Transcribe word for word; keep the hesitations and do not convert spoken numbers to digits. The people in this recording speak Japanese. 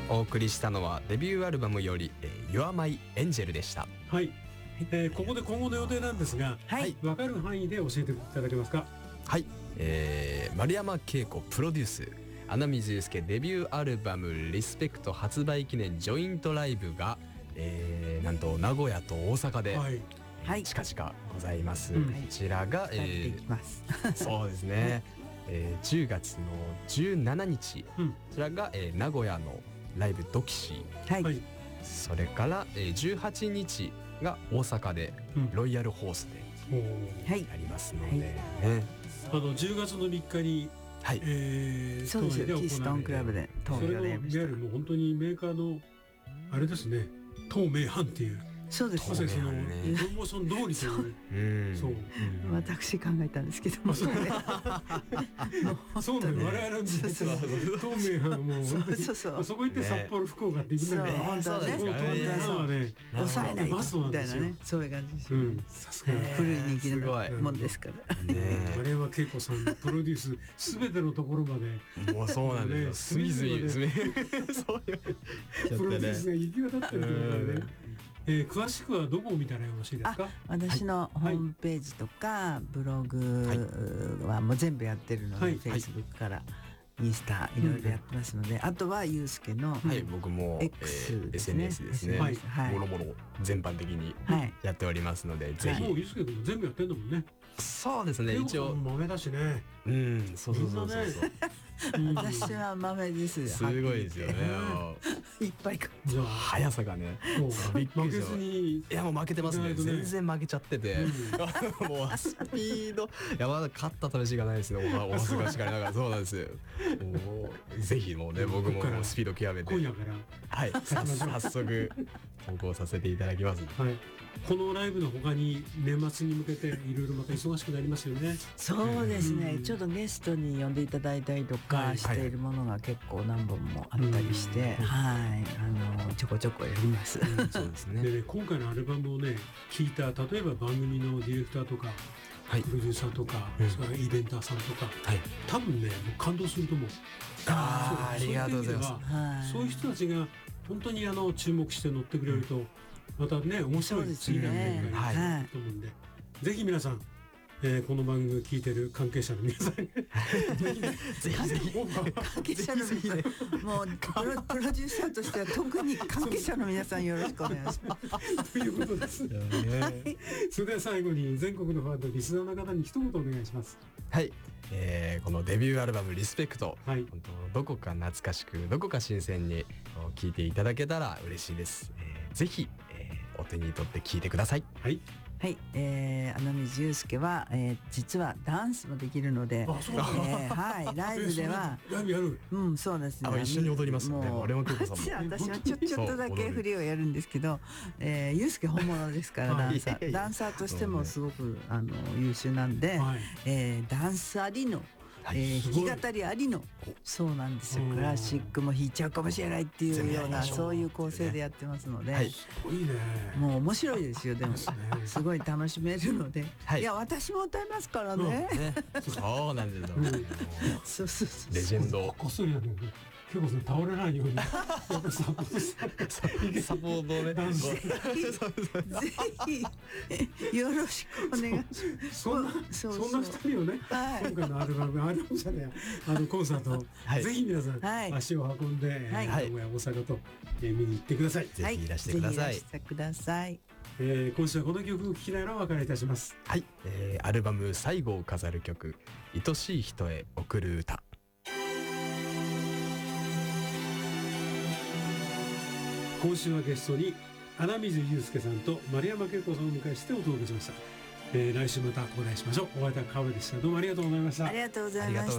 お送りしたのはデビューアルバムより、えー、You're My Angel でした。 はい、えー、ここで今後の予定なんですが、はい、分かる範囲で教えていただけますか？ はい、えー、丸山恵子プロデュース穴水祐介デビューアルバムリスペクト発売記念ジョイントライブが、えー、なんと名古屋と大阪で、はいはい、近々ございます、うん、こちらが、えー、そうですね、えー、じゅうがつのじゅうしちにち、うん、こちらが、えー、名古屋のライブドキシー、はい、それから、えー、じゅうはちにちが大阪で、うん、ロイヤルホースでやりますので、はいね、 あのじゅうがつのみっかに、はいえー、 そうですよ、キーストンクラブで東京でやりました。それのいわゆるもう本当にメーカーのあれですね、東名阪っていうそうですまさにそのプロモーション通りという、 そう私考えたんですけども、 そうね、そうね、我々の実は東名阪もそうそうそこ行って札幌福岡って行くんだけど、 本当はね、抑えないみたいなね、そういう感じですよ。さすが古い人気のもんですから。 丸山恵子さんのプロデュースすべてのところまで、 もうそうなんですよ。隅々ですね。そういうプロデュースが行き渡ってるということでね。えー、詳しくはどこを見たらよろしいですか？ 私のホームページとか、はい、ブログはもう全部やってるので、はい、フェイスブックからインスタいろいろやってますので、うん、あとはユースケの、 はい、僕も X ですね、エスエヌエス ですね、はい、もろもろ全般的にやっておりますので、はい、ぜひ。 もうユースケ君も全部やってんだもんね。 そうですね、一応豆だしね。 うん、そうそうそうそうそう。 私は豆ですよ。 すごいですよね。 いっぱいか。 じゃあ速さがね、びっくりした。いやもう負けてますね。全然負けちゃってて、もうスピード、いやまだ勝った試しがないですね。お恥ずかしがりながら、そうなんですよ。ぜひもうね、僕もスピード極めて、 今夜からはい、早速投稿させていただきます。 はい。このライブの他に年末に向けていろいろまた忙しくなりますよね。 そうですね。ちょっとゲストに呼んでいただいたりとかしているものが結構何本もあったりして、はい、あのちょこちょこやります。 そうですね。 でね、今回のアルバムをね聞いた例えば番組のディレクターとか、はい、プロデューサーとか、うん、それからイベンターさんとか、はい、多分ねもう感動すると思う。 ああ、ありがとうございます。そういう人たちが本当にあの注目して乗ってくれると。うんまたね面白い次の展開があると思うんで、ぜひ皆さん、えー、この番組を聞いてる関係者の皆さんぜひねぜひぜひ関係者の皆さんもうプロ、プロデューサーとしては特に関係者の皆さんよろしくお願いしますということです、ね、それでは最後に全国のファンとリスナーの方に一言お願いします。 はい、えー、このデビューアルバムリスペクト、はい、本当どこか懐かしくどこか新鮮に聴いていただけたら嬉しいです、えー、ぜひ、えー、お手に取って聴いてください。 はいはい、えー、穴水祐介は、えー、実はダンスもできるので、 あ、そうなんだ、 えー、はい、ライブでは、 ライブやる、 うん、そうですね。 あ、一緒に踊りますね。 もう私はちょちょっとだけ振りをやるんですけど、えー、祐介本物ですからダンサー、ダンサーとしてもすごくあの優秀なんで、はい、えー、ダンスありの。えー、弾き語りありのそうなんですよ。クラシックも弾いちゃうかもしれないっていうようなそういう構成でやってますので、はい、 すごいね。 もう面白いですよ。でもすごい楽しめるので、はい、いや私も歌いますからね。うんね、 そうなんですよ。 そうそうそう。 レジェンド。 こっそりやるんだ。結構倒れないようにやっぱサポートサポートね。 ぜひよろしくお願いします。 そんなそんな二人をね、今回のアルバムアルバムじゃないあのコンサートぜひ皆さん足を運んで名古屋大阪と見に行ってください。 ぜひいらしてください。 ぜひいらしてください。 えー、今週はこの曲を聴きながらお別れいたします。 はい、えー、アルバム最後を飾る曲「愛しい人へ贈る歌」。 今週はゲストに穴水祐介さんと丸山恵子さんをお迎えしてお届けしました。えー、来週またお会いしましょう。お会いいた川辺でした。どうもありがとうございました。 ありがとうございました。